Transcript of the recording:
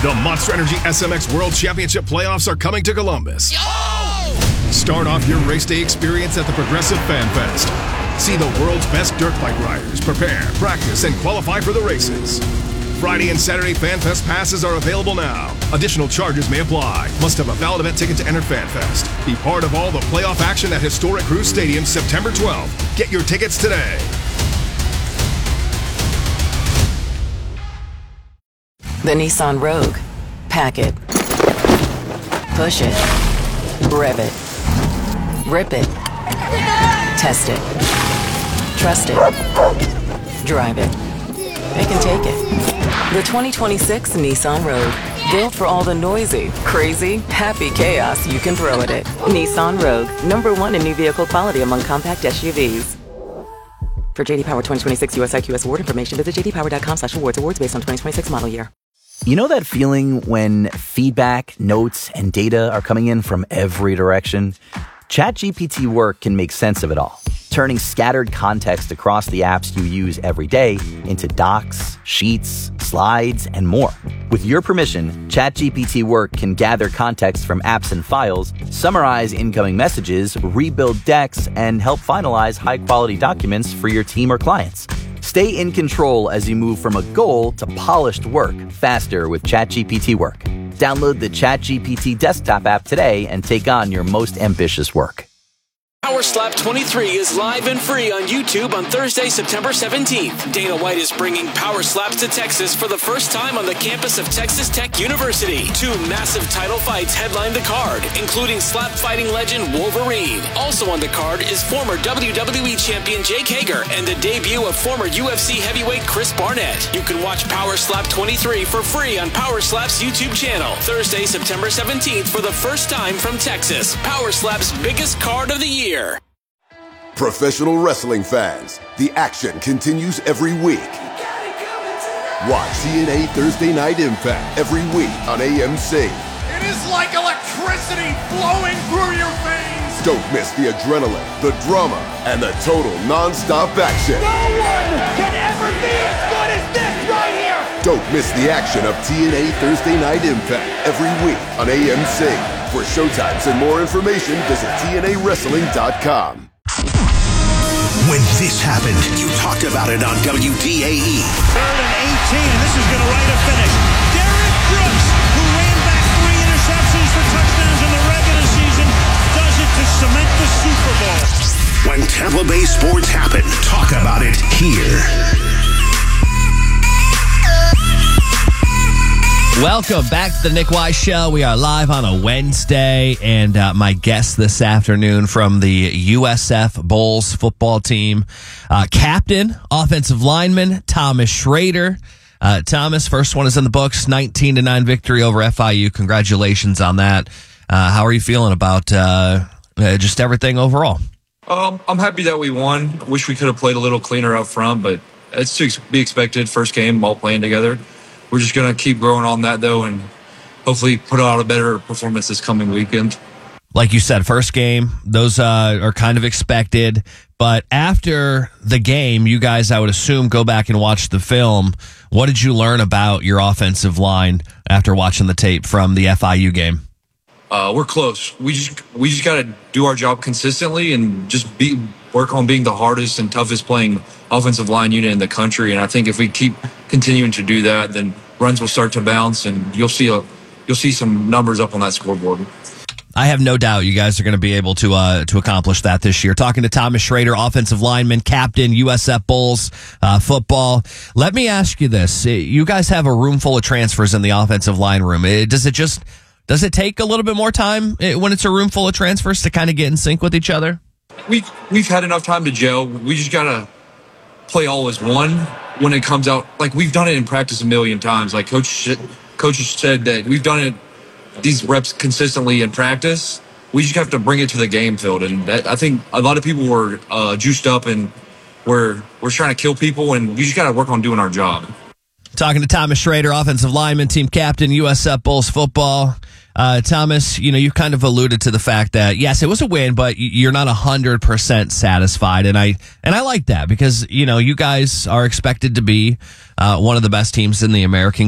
The Monster Energy SMX World Championship playoffs are coming to Columbus. Start off your race day experience at the Progressive Fan Fest. See the world's best dirt bike riders prepare, practice, and qualify for the races. Friday and Saturday Fan Fest passes are available now. Additional charges may apply. Must have a valid event ticket to enter Fan Fest. Be part of all the playoff action at Historic Cruise Stadium September 12th. Get your tickets today. The Nissan Rogue. Pack it. Push it. Rev it. Rip it. Test it. Trust it. Drive it. They can take it. The 2026 Nissan Rogue. Built for all the noisy, crazy, happy chaos you can throw at it. Nissan Rogue. #1 in new vehicle quality among compact SUVs. For JD Power 2026 US IQS award information, visit jdpower.com/awards. Awards based on 2026 model year. You know that feeling when feedback, notes, and data are coming in from every direction? ChatGPT Work can make sense of it all, turning scattered context across the apps you use every day into docs, sheets, slides, and more. With your permission, ChatGPT Work can gather context from apps and files, summarize incoming messages, rebuild decks, and help finalize high-quality documents for your team or clients. Stay in control as you move from a goal to polished work faster with ChatGPT Work. Download the ChatGPT desktop app today and take on your most ambitious work. Power Slap 23 is live and free on YouTube on Thursday, September 17th. Dana White is bringing Power Slaps to Texas for the first time on the campus of Texas Tech University. 2 massive title fights headline the card, including slap fighting legend Wolverine. Also on the card is former WWE champion Jake Hager and the debut of former UFC heavyweight Chris Barnett. You can watch Power Slap 23 for free on Power Slap's YouTube channel. Thursday, September 17th for the first time from Texas. Power Slap's biggest card of the year. Professional wrestling fans, the action continues every week. Watch TNA Thursday Night Impact every week on AMC. It is like electricity flowing through your veins. Don't miss the adrenaline, the drama, and the total non-stop action. No one can ever be as good as this right here. Don't miss the action of TNA Thursday Night Impact every week on AMC. For showtimes and more information, visit TNAWrestling.com. When this happened, you talked about it on WDAE. 3rd and 18, and this is going to write a finish. Derek Brooks, who ran back 3 interceptions for touchdowns in the regular season, does it to cement the Super Bowl. When Tampa Bay sports happen, talk about it here. Welcome back to the Nick Wise Show. We are live on a Wednesday, and my guest this afternoon from the USF Bulls football team, captain, offensive lineman, Thomas Schrader. Thomas, first one is in the books, 19-9 victory over FIU. Congratulations on that. How are you feeling about just everything overall? I'm happy that we won. Wish we could have played a little cleaner up front, but it's to be expected. First game, all playing together. We're just going to keep growing on that, though, and hopefully put out a better performance this coming weekend. Like you said, first game, those are kind of expected. But after the game, you guys, I would assume, go back and watch the film. What did you learn about your offensive line after watching the tape from the FIU game? We're close. We just got to do our job consistently and just work on being the hardest and toughest playing offensive line unit in the country. And I think if we keep continuing to do that, then runs will start to bounce, and you'll see some numbers up on that scoreboard. I have no doubt you guys are going to be able to accomplish that this year. Talking to Thomas Schrader, offensive lineman, captain, USF Bulls football. Let me ask you this: you guys have a room full of transfers in the offensive line room. Does it take a little bit more time when it's a room full of transfers to kind of get in sync with each other? We've had enough time to gel. We just gotta play all as one when it comes out. Like, we've done it in practice a million times. Like coaches said that we've done it, these reps consistently in practice. We just have to bring it to the game field. And I think a lot of people were juiced up and we're trying to kill people, and we just got to work on doing our job. Talking to Thomas Schrader, offensive lineman, team captain, USF Bulls football. Thomas, you kind of alluded to the fact that, yes, it was a win, but you're not 100% satisfied. And I like that because, you guys are expected to be one of the best teams in the American